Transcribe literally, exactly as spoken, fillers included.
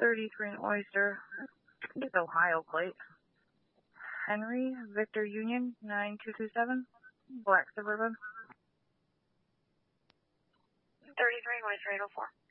thirty-three and Oyster. It's Ohio plate. Henry, Victor Union, nine two two seven, Black Suburban. thirty-three, Oyster eight oh four.